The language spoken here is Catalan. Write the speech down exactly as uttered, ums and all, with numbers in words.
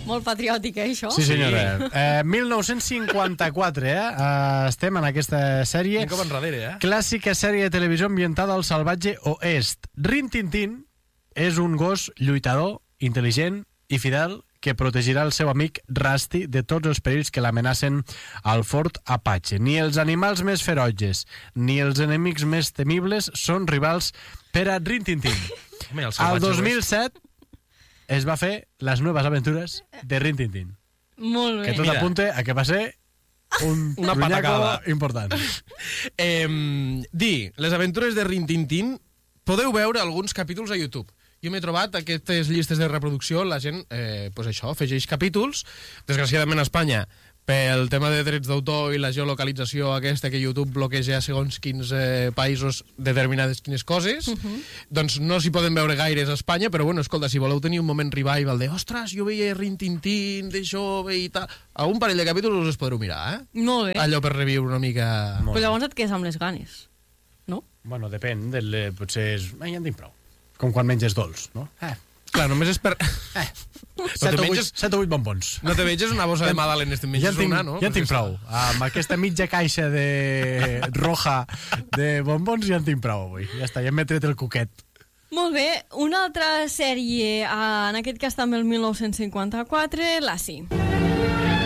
Molt patriòtic, eh, això? Sí, senyora. Eh, mil nou-cents cinquanta-quatre, eh? Uh, estem en aquesta sèrie. Anem cap enrere, eh? Clàssica sèrie de televisió ambientada al salvatge oest. Rin Tin Tin és un gos lluitador, intel·ligent i fidel que protegirà el seu amic Rusty de tots els perills que l'amenacen al Fort Apache. Ni els animals més ferotges ni els enemics més temibles són rivals per a Rin Tin Tin. Home, el Al dos mil set es va fer Les nuevas aventuras de Rin Tin Tin. Molt bé. Que tot Mira. apunte a que va ser un Una trunyaco patacada. important. Eh, dir, les aventures de Rin Tin Tin, podeu veure alguns capítols a YouTube. Jo m'he trobat aquestes llistes de reproducció, la gent, eh, pues això, afegeix capítols. Desgraciadament a Espanya, pel tema de drets d'autor i la geolocalització aquesta que YouTube bloqueja segons quins eh, països determinades quines coses, uh -huh. doncs no s'hi poden veure gaires a Espanya, però bueno, escolta, si voleu tenir un moment revival de ostres, jo veia Rin Tin Tin, de jove i tal, a un parell de capítols us podreu mirar, eh? Molt bé. Allò per reviure una mica... Però llavors et quedes amb les ganes, no? Bueno, depèn. Del, potser és... Ai, ja en tinc prou. Com quan menges dolç, no? Eh. Clar, només és per... Eh. No set, te o vuit, menges- set o vuit bombons. No te veges una bossa de magdalenes, te Ja menges en tinc, una, no? ja en tinc Perquè prou. Amb aquesta mitja caixa de roja de bombons ja en tinc prou avui. Ja està, ja m'he tret el coquet. Molt bé, una altra sèrie, eh, en aquest cas també el mil nou-cents cinquanta-quatre, Lassie.